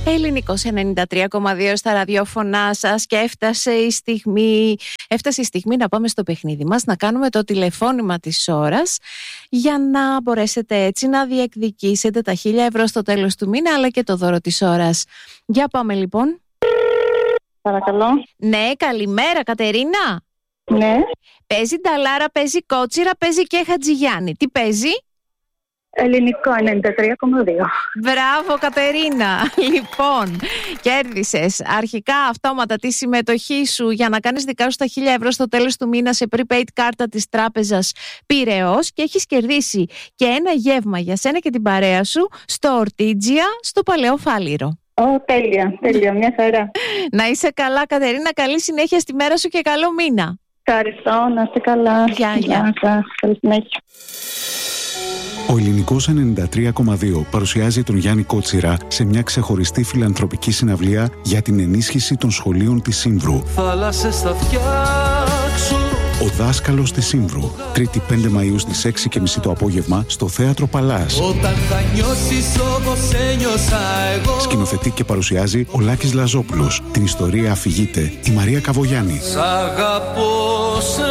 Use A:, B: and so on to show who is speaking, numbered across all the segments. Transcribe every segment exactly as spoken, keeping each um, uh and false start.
A: Ελληνικός ενενήντα τρία κόμμα δύο στα ραδιόφωνά σας και έφτασε η στιγμή, έφτασε η στιγμή να πάμε στο παιχνίδι μας, να κάνουμε το τηλεφώνημα της ώρας για να μπορέσετε έτσι να διεκδικήσετε τα χίλια ευρώ στο τέλος του μήνα αλλά και το δώρο της ώρας. Για πάμε λοιπόν.
B: Παρακαλώ.
A: Ναι, καλημέρα Κατερίνα.
B: Ναι.
A: Παίζει Νταλάρα, παίζει Κότσιρα, παίζει και Χατζηγιάννη. Τι παίζει?
B: Ελληνικό ενενήντα τρία κόμμα δύο.
A: Μπράβο Κατερίνα. Λοιπόν, κέρδισες αρχικά αυτόματα τη συμμετοχή σου για να κάνεις δικά σου τα χίλια ευρώ στο τέλος του μήνα σε prepaid κάρτα της τράπεζας Πειραιώς και έχεις κερδίσει και ένα γεύμα για σένα και την παρέα σου στο Ορτίτζια στο Παλαιό Φάληρο.
B: Ω, oh, τέλεια, τέλεια, μια χαρά.
A: Να είσαι καλά Κατερίνα, καλή συνέχεια στη μέρα σου και καλό μήνα.
B: Ευχαριστώ, να είστε καλά.
A: Γεια, γεια.
B: Καλή συνέχεια.
C: Ο Ελληνικός ενενήντα τρία κόμμα δύο παρουσιάζει τον Γιάννη Κότσιρα σε μια ξεχωριστή φιλανθρωπική συναυλία για την ενίσχυση των σχολείων της Σύμβρου.
D: Θάλασσες θα φτιάξω.
C: Ο δάσκαλος της Σύμβρου, Τρίτη πέντε Μαΐου στις έξι και μισή το απόγευμα στο Θέατρο Παλάς.
D: Όταν θα νιώσεις όπως ένιωσα εγώ.
C: Σκηνοθετεί και παρουσιάζει ο Λάκης Λαζόπουλος. Την ιστορία αφηγείται η Μαρία Καβογιάννη.
D: Σ' αγαπώ σε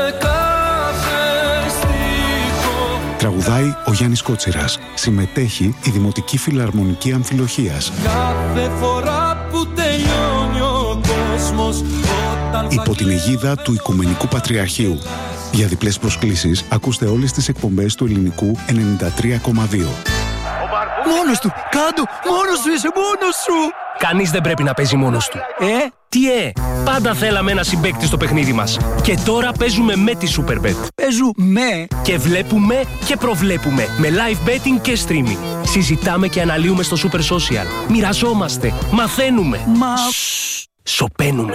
D: κάθε στίχο.
C: Τραγουδάει ο Γιάννης Κότσιρας. Συμμετέχει η Δημοτική Φιλαρμονική Αμφιλοχίας.
D: Κάθε φορά που τελειώνει ο κόσμος.
C: Υπό την αιγίδα του Οικουμενικού Πατριαρχείου. Για διπλές προσκλήσεις ακούστε όλες τις εκπομπές του Ελληνικού ενενήντα τρία κόμμα δύο.
E: Μόνος του! Κάντο! Μόνος σου είσαι! Μόνος σου!
F: Κανείς δεν πρέπει να παίζει μόνος του. Ε, τι ε! Πάντα θέλαμε ένα συμπαίκτη στο παιχνίδι μας. Και τώρα παίζουμε με τη Superbet.
E: Παίζουμε!
F: Και βλέπουμε και προβλέπουμε. Με live betting και streaming. Συζητάμε και αναλύουμε στο Super Social. Μοιραζόμαστε. Μαθαίνουμε.
E: Μα...
F: Σωπαίνουμε.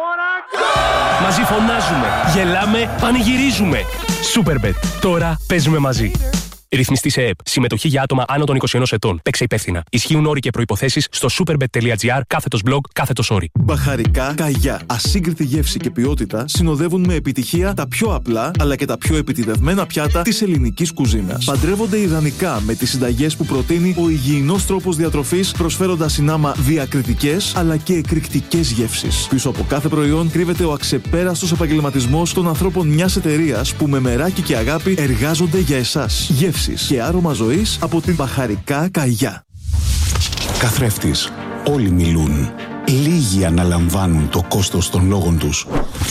F: Μαζί φωνάζουμε, γελάμε, πανηγυρίζουμε. Superbet. Τώρα παίζουμε μαζί. Ρυθμιστή σε ΕΕΠ. Συμμετοχή για άτομα άνω των είκοσι ενός ετών. Παίξε υπεύθυνα. Ισχύουν όροι και προϋποθέσεις στο superbet.gr κάθετος blog κάθετος όρι.
G: Μπαχαρικά Καγιά. Ασύγκριτη γεύση και ποιότητα συνοδεύουν με επιτυχία τα πιο απλά αλλά και τα πιο επιτιδευμένα πιάτα της ελληνικής κουζίνας. Παντρεύονται ιδανικά με τις συνταγές που προτείνει ο υγιεινός τρόπος διατροφής, προσφέροντας συνάμα διακριτικές αλλά και εκρηκτικές γεύσεις. Πίσω από κάθε προϊόν κρύβεται ο αξεπέραστος επαγγελματισμός των ανθρώπων μιας εταιρείας που με μεράκι και αγάπη εργάζονται για εσάς. Γεύσεις και άρωμα ζωής από την Μπαχαρικά Καγιά.
C: Καθρέφτης. Όλοι μιλούν. Λίγοι αναλαμβάνουν το κόστος των λόγων τους.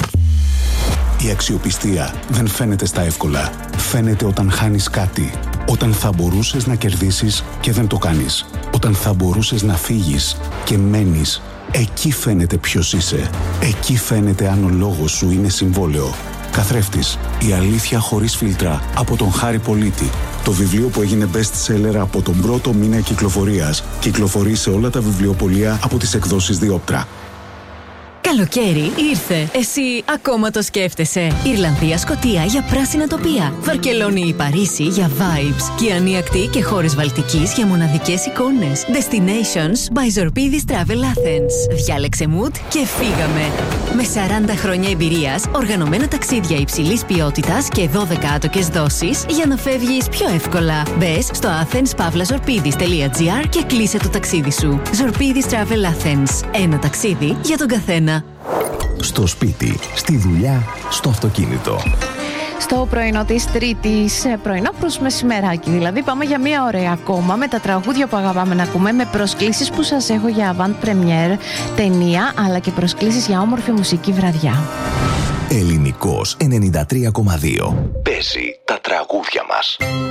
C: Η αξιοπιστία δεν φαίνεται στα εύκολα. Φαίνεται όταν χάνεις κάτι. Όταν θα μπορούσες να κερδίσεις και δεν το κάνεις. Όταν θα μπορούσες να φύγεις και μένεις. Εκεί φαίνεται ποιος είσαι. Εκεί φαίνεται αν ο λόγος σου είναι συμβόλαιο. Καθρέφτης. Η αλήθεια χωρίς φίλτρα από τον Χάρη Πολίτη. Το βιβλίο που έγινε best seller από τον πρώτο μήνα κυκλοφορίας. Κυκλοφορεί σε όλα τα βιβλιοπωλεία από τις εκδόσεις Διόπτρα.
H: Καλοκαίρι ήρθε. Εσύ ακόμα το σκέφτεσαι. Ιρλανδία, Σκωτία για πράσινα τοπία. Βαρκελόνη ή Παρίσι για vibes. Κιανή Ακτή και χώρες Βαλτικής για μοναδικές εικόνες. Destinations by Zorpidis Travel Athens. Διάλεξε mood και φύγαμε. Με σαράντα χρόνια εμπειρίας, οργανωμένα ταξίδια υψηλής ποιότητας και δώδεκα άτοκες δόσεις για να φεύγεις πιο εύκολα. Μπες στο athens pavla zorpidis τελεία gr και κλείσε το ταξίδι σου. Zorpidis Travel Athens. Ένα ταξίδι για τον καθένα.
I: Στο σπίτι, στη δουλειά, στο αυτοκίνητο.
A: Στο πρωινό της Τρίτης, πρωινό προς μεσημεράκι δηλαδή, πάμε για μία ώρα ακόμα με τα τραγούδια που αγαπάμε να ακούμε, με προσκλήσεις που σας έχω για avant premiere, ταινία, αλλά και προσκλήσεις για όμορφη μουσική βραδιά.
I: Ελληνικός ενενήντα τρία κόμμα δύο. Παίζει τα τραγούδια μας.